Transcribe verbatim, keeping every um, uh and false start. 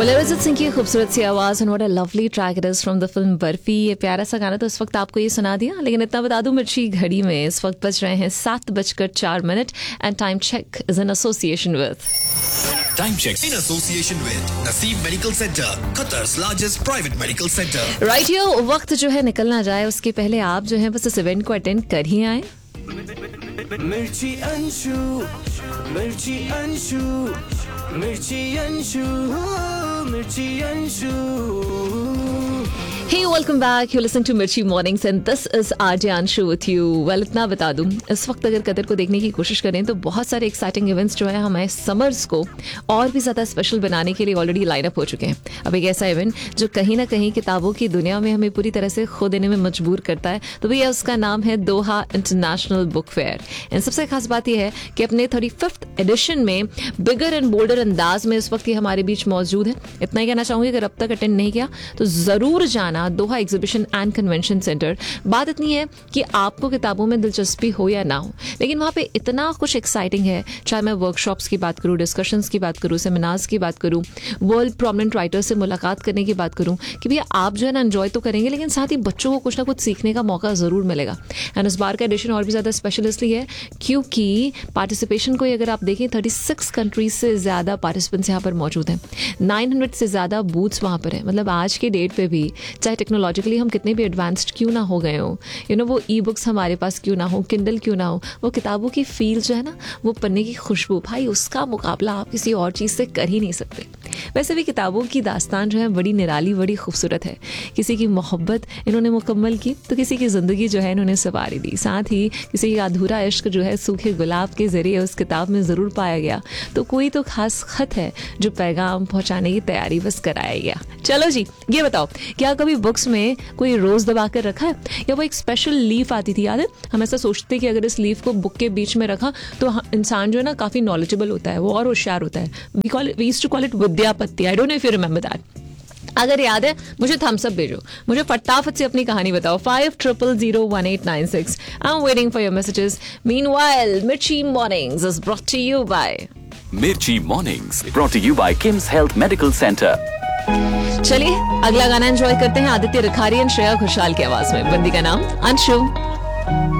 Well, Arijit Singh की खूबसूरत सी आवाज़, and what a lovely track it is from the film barfi. ये प्यारा सा गाना तो इस वक्त आपको ये सुना दिया, लेकिन इतना बता दूं मिर्ची घड़ी में इस वक्त बज रहे हैं सात बजकर चार minute and time check is in association with Time check in association with Naseem Medical Center, Qatar's largest private medical center. Right यो वक्त जो है निकलना जाए उसके पहले आप जो है बस इस इवेंट को अटेंड कर ही आए. मिर्ची अंशु, मिर्ची अंशु, मिर्ची अंशु, मिर्ची Anshu. Hey, welcome back. You're listening to Mirchi Mornings and this is R J Anshu with you. Well, इतना बता दूं, इस वक्त अगर कतर को देखने की कोशिश करें तो बहुत सारे एक्साइटिंग इवेंट्स जो है हमारे समर्स को और भी ज़्यादा स्पेशल बनाने के लिए ऑलरेडी लाइन अप हो चुके हैं. अब एक ऐसा इवेंट जो कहीं ना कहीं किताबों की दुनिया में हमें पूरी तरह से खो देने में मजबूर करता है, तो भैया उसका नाम है दोहा इंटरनेशनल बुक फेयर. एंड सबसे खास बात यह है कि अपने थर्टी फिफ्थ एडिशन में बिगर एंड बोल्डर अंदाज में इस वक्त ये हमारे बीच मौजूद है. इतना ही कहना चाहूँगी, अगर अब तक अटेंड नहीं किया तो ज़रूर जाना दोहा एग्जीबिशन एंड कन्वेंशन सेंटर. बात इतनी है कि आपको किताबों में दिलचस्पी हो या ना हो, लेकिन वहाँ पे इतना कुछ एक्साइटिंग है. चाहे मैं वर्कशॉप्स की बात करूँ, डिस्कशंस की बात करूँ, सेमिनार्स की बात करूँ, वर्ल्ड प्रोमिनेंट राइटर्स से मुलाकात करने की बात करूँ, कि भैया आप जो है ना एंजॉय तो करेंगे, लेकिन साथ ही बच्चों को कुछ ना कुछ सीखने का मौका ज़रूर मिलेगा. एंड इस बार का एडिशन और भी ज़्यादा स्पेशल इसलिए है क्योंकि पार्टिसिपेशन को अगर आप देखें थर्टी सिक्स कंट्रीज से ज़्यादा पार्टिसिपेंट्स यहाँ पर मौजूद हैं. नाइन हंड्रेड से ज़्यादा बूथ्स वहाँ पर है. मतलब आज के डेट पे भी चाहे टेक्नोलॉजिकली हम कितने भी एडवांस्ड क्यों ना हो गए हो, यू नो वो ई बुक्स हमारे पास क्यों ना हो, किंडल क्यों ना हो, वो किताबों की फील जो है ना, वो पन्ने की खुशबू, भाई उसका मुकाबला आप किसी और चीज़ से कर ही नहीं सकते. वैसे भी किताबों की दास्तान जो है बड़ी निराली, बड़ी खूबसूरत है. किसी की मोहब्बत इन्होंने मुकम्मल की तो किसी की ज़िंदगी जो है इन्होंने संवारी दी. साथ ही किसी का अधूरा इश्क जो है सूखे गुलाब के ज़रिए उस किताब में ज़रूर पाया गया. तो कोई तो खास खत है जो पैगाम पहुँचाने की तैयारी बस कराया गया. चलो जी, ये बताओ, क्या कभी बुक्स में कोई रोज़ दबा कर रखा है, या वो एक स्पेशल लीफ आती थी, याद है? हम ऐसा सोचते कि अगर इस लीफ को बुक के बीच में रखा तो इंसान जो है ना काफ़ी नॉलेजेबल होता है, वो और होशियार होता है. We call we used to call it विद्यापत्ति. I don't know if you remember that. अगर याद है मुझे थम्स अप भेजो, मुझे फटाफट से अपनी कहानी बताओ. Five triple zero one eight nine six. I am waiting for your messages. Meanwhile मिर्ची mornings is brought to you bye Mirchi Mornings, brought to you by Kim's Health Medical Center. चलिए अगला गाना एंजॉय करते हैं Aditya Rikhari and Shreya Ghoshal की आवाज में. बंदी का नाम अंशु.